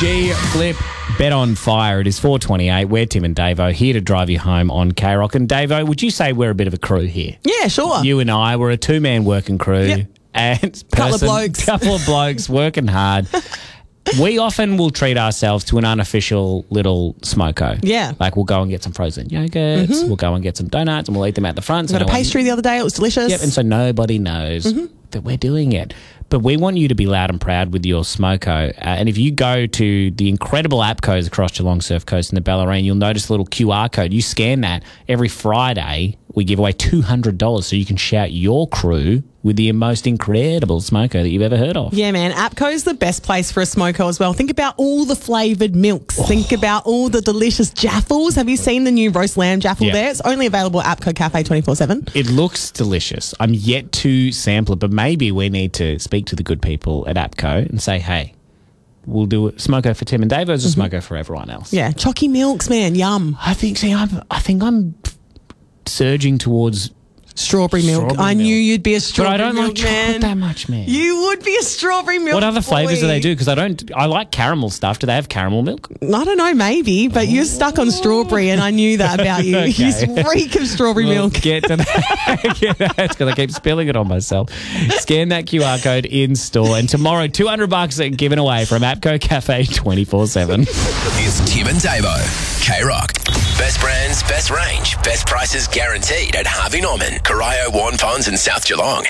G Flip Bet on Fire. It is 4:28. We're Tim and Davo here to drive you home on K-Rock. And Davo, would you say we're a bit of a crew here? Yeah, sure. You and I, we're a two-man working crew. Yep. And Couple of blokes working hard. We often will treat ourselves to an unofficial little smoko. Yeah. Like we'll go and get some frozen yogurts, we'll go and get some donuts, and we'll eat them at the front. I got a pastry the other day. It was delicious. Yep, and so nobody knows that we're doing it. But we want you to be loud and proud with your smoko. And if you go to the incredible APCOs across Geelong Surf Coast and the Bellarine, you'll notice a little QR code. You scan that. Every Friday, we give away $200 so you can shout your crew with the most incredible smoko that you've ever heard of. Yeah, man. APCO's the best place for a smoko as well. Think about all the flavoured milks. Think about all the delicious jaffles. Have you seen the new roast lamb jaffle there? It's only available at APCO Cafe 24/7. It looks delicious. I'm yet to sample it, but maybe we need to speak to the good people at APCO and say, hey, we'll do a smoko for Tim and Dave as a smoko for everyone else. Yeah, chalky milks, man. Yum. I think I'm surging towards strawberry milk. I knew you'd be a strawberry milk, but I don't like chocolate that much, man. You would be a strawberry milk. What other flavours do they do? Because I like caramel stuff. Do they have caramel milk? I don't know, maybe, but you're stuck on strawberry, and I knew that about you. Okay. You reek of strawberry milk. Get to that. It's because I keep spilling it on myself. Scan that QR code in store, and tomorrow $200 given away from APCO Cafe 24/7. It's Tim and Davo, K-Rock. Best brands, best range, best prices guaranteed at Harvey Norman, Corio, Warren Ponds and South Geelong.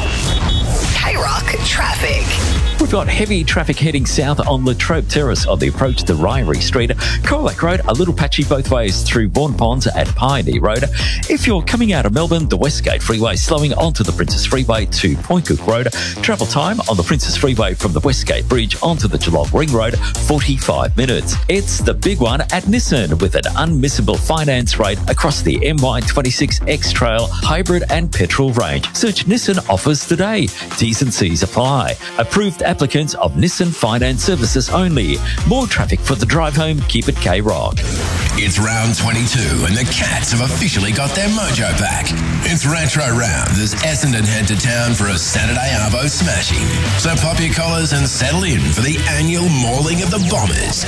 K-Rock traffic. We've got heavy traffic heading south on Latrobe Terrace on the approach to Ryrie Street. Colac Road, a little patchy both ways through Vaughan Ponds at Pioneer Road. If you're coming out of Melbourne, the Westgate Freeway slowing onto the Princess Freeway to Point Cook Road. Travel time on the Princess Freeway from the Westgate Bridge onto the Geelong Ring Road, 45 minutes. It's the big one at Nissan with an unmissable finance rate across the MY26 X-Trail hybrid and petrol range. Search Nissan offers today. T's and C's apply. Approved applicants of Nissan Finance Services only. More traffic for the drive home. Keep it K-Rock. It's round 22 and the Cats have officially got their mojo back. It's Retro Round as Essendon head to town for a Saturday Arvo smashing. So pop your collars and settle in for the annual mauling of the Bombers.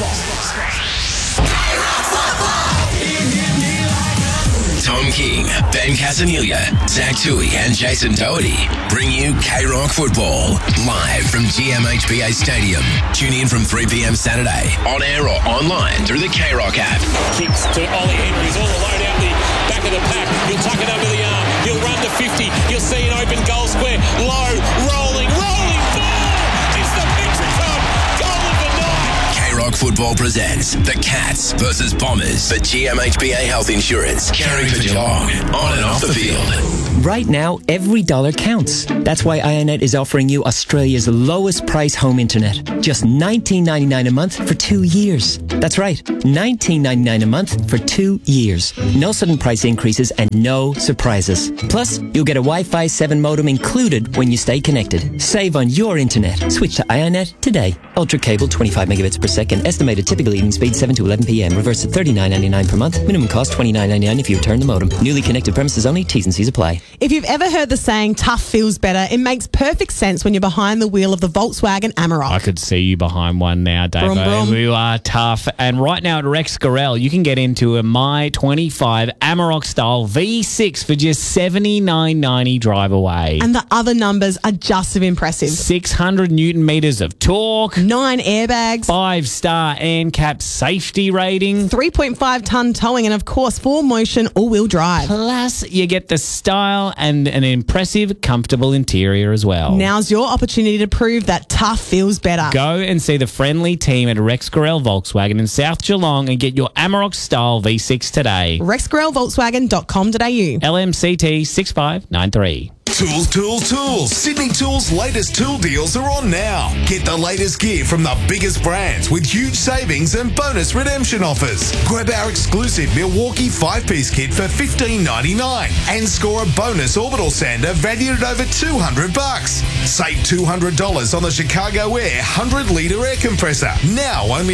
Tom King, Ben Casanilla, Zach Tui and Jason Doherty bring you K-Rock Football live from GMHBA Stadium. Tune in from 3 p.m. Saturday on air or online through the K-Rock app. Kicks to Ollie Henry. He's all alone out the back of the pack. He'll tuck it under the arm. He'll run to 50. You'll see an open goal square. Low, rolling ball. It's the Metricon goal of the night. K-Rock Football presents the Cats versus Bombers for GMHBA Health Insurance. Caring for Geelong, on and off the field. Right now, every dollar counts. That's why IONET is offering you Australia's lowest price home internet. Just $19.99 a month for 2 years. That's right, $19.99 a month for 2 years. No sudden price increases and no surprises. Plus, you'll get a Wi-Fi 7 modem included when you stay connected. Save on your internet. Switch to IONET today. Ultra cable, 25 megabits per second. Estimated typical evening speed 7 to 11 p.m. Reverse at $39.99 per month. Minimum cost $29.99 if you return the modem. Newly connected premises only. T's and C's apply. If you've ever heard the saying, tough feels better, it makes perfect sense when you're behind the wheel of the Volkswagen Amarok. I could see you behind one now, Dave. Brum, brum. You are tough. And right now at Rex Gorell, you can get into a My 25 Amarok style V6 for just $79.90 drive away. And the other numbers are just as impressive. 600 Newton meters of torque. 9 airbags. 5-star ANCAP safety rating. 3.5 ton towing, and of course 4Motion all-wheel drive. Plus, you get the style and an impressive, comfortable interior as well. Now's your opportunity to prove that tough feels better. Go and see the friendly team at Rex Gorell Volkswagen in South Geelong and get your Amarok style V6 today. rexgorellvolkswagen.com.au. LMCT 6593. Tools. Sydney Tools' latest tool deals are on now. Get the latest gear from the biggest brands with huge savings and bonus redemption offers. Grab our exclusive Milwaukee 5-piece kit for $15.99 and score a bonus orbital sander valued at over $200. Save $200 on the Chicago Air 100-litre air compressor. Now only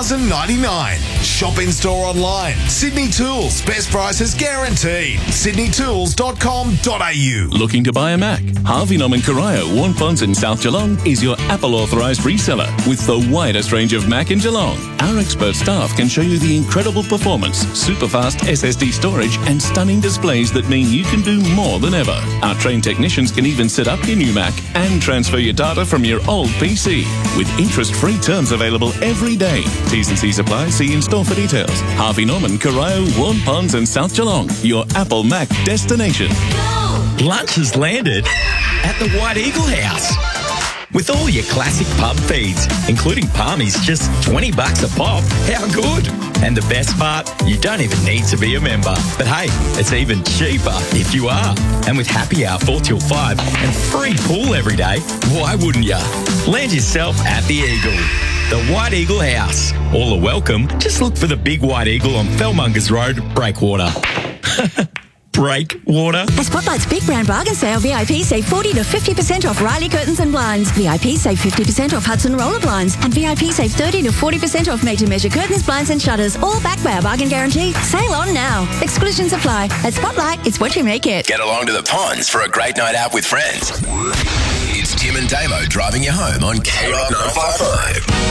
$1,099. Shop in store online. Sydney Tools. Best prices guaranteed. sydneytools.com.au. Looking Looking to buy a Mac? Harvey Norman Corio, Warnponds and South Geelong is your Apple authorised reseller with the widest range of Mac in Geelong. Our expert staff can show you the incredible performance, super fast SSD storage and stunning displays that mean you can do more than ever. Our trained technicians can even set up your new Mac and transfer your data from your old PC with interest-free terms available every day. T's and C's apply. See in store for details. Harvey Norman, Corio, Warnponds and South Geelong, your Apple Mac destination. Lunch has landed at the White Eagle House. With all your classic pub feeds, including palmies, just $20 a pop. How good? And the best part, you don't even need to be a member. But hey, it's even cheaper if you are. And with happy hour 4 till 5 and free pool every day, why wouldn't you? Land yourself at the Eagle. The White Eagle House. All are welcome. Just look for the big White Eagle on Fellmongers Road, Breakwater. Breakwater. At Spotlight's Big Brand Bargain Sale, VIP save 40 to 50% off Riley Curtains and Blinds. VIP save 50% off Hudson Roller Blinds. And VIP save 30 to 40% off made-to-measure curtains, blinds and shutters. All backed by a bargain guarantee. Sale on now. Exclusions apply. At Spotlight, it's what you make it. Get along to the Ponds for a great night out with friends. It's Tim and Damo driving you home on K-Rock 955.